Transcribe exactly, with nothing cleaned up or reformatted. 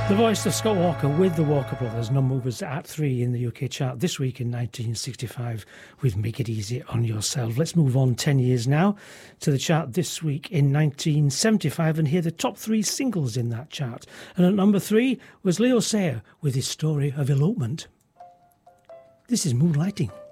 The voice of Scott Walker with the Walker Brothers, non-movers at three in the U K chart this week in nineteen sixty-five with Make It Easy on Yourself. Let's move on ten years now to the chart this week in nineteen seventy-five and hear the top three singles in that chart. And at number three was Leo Sayer with his story of elopement. This is Moonlighting.